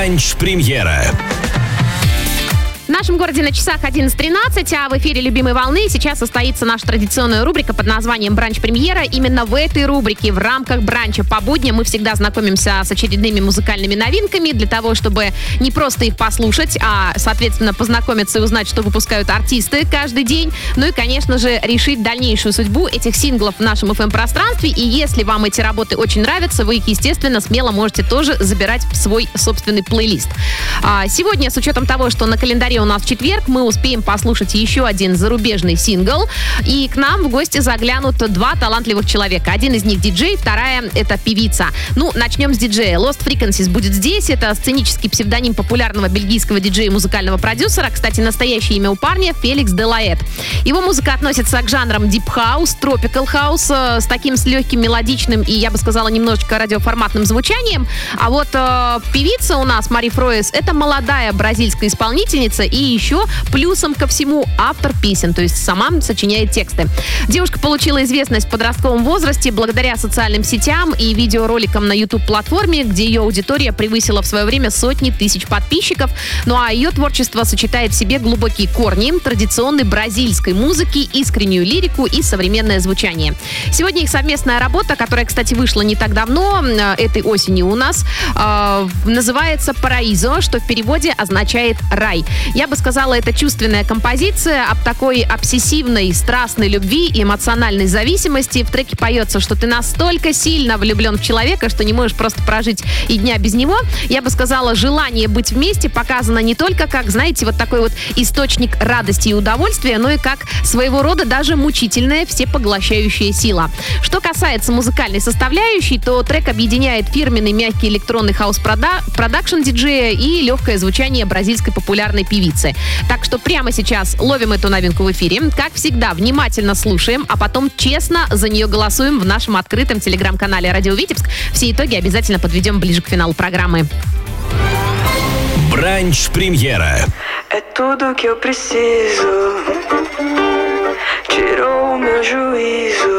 Бранч-премьера. В нашем городе на часах 11:13, а в эфире «Любимой волны» сейчас состоится наша традиционная рубрика под названием «Бранч-премьера». Именно в этой рубрике, в рамках бранча по будням, мы всегда знакомимся с очередными музыкальными новинками для того, чтобы не просто их послушать, а, соответственно, познакомиться и узнать, что выпускают артисты каждый день. Ну и, конечно же, решить дальнейшую судьбу этих синглов в нашем FM-пространстве. И если вам эти работы очень нравятся, вы их, естественно, смело можете тоже забирать в свой собственный плейлист. Сегодня, с учетом того, что на календаре у нас четверг, мы успеем послушать еще один зарубежный сингл. И к нам в гости заглянут два талантливых человека. Один из них диджей, вторая — это певица. Ну, начнем с диджея. Lost Frequencies будет здесь. Это сценический псевдоним популярного бельгийского диджея и музыкального продюсера. Кстати, настоящее имя у парня — Феликс Делаэт. Его музыка относится к жанрам Deep House, Tropical House, с таким с легким мелодичным и, я бы сказала, немножечко радиоформатным звучанием. А вот певица у нас, Мари Фроес, это молодая бразильская исполнительница и еще плюсом ко всему автор песен, то есть сама сочиняет тексты. Девушка получила известность в подростковом возрасте благодаря социальным сетям и видеороликам на YouTube-платформе, где ее аудитория превысила в свое время сотни тысяч подписчиков. Ну а ее творчество сочетает в себе глубокие корни традиционной бразильской музыки, искреннюю лирику и современное звучание. Сегодня их совместная работа, которая, кстати, вышла не так давно, этой осенью у нас, называется «Параизо», что в переводе означает «рай». Я бы сказала, это чувственная композиция об такой обсессивной, страстной любви и эмоциональной зависимости. В треке поется, что ты настолько сильно влюблен в человека, что не можешь просто прожить и дня без него. Я бы сказала, желание быть вместе показано не только как, знаете, вот такой вот источник радости и удовольствия, но и как своего рода даже мучительная, всепоглощающая сила. Что касается музыкальной составляющей, то трек объединяет фирменный мягкий электронный хаус-продакшн диджея и легкое звучание бразильской популярной певицы. Так что прямо сейчас ловим эту новинку в эфире. Как всегда, внимательно слушаем, а потом честно за нее голосуем в нашем открытом телеграм-канале «Радио Витебск». Все итоги обязательно подведем ближе к финалу программы. Бранч-премьера. É tudo que eu preciso. Tirou o meu juízo.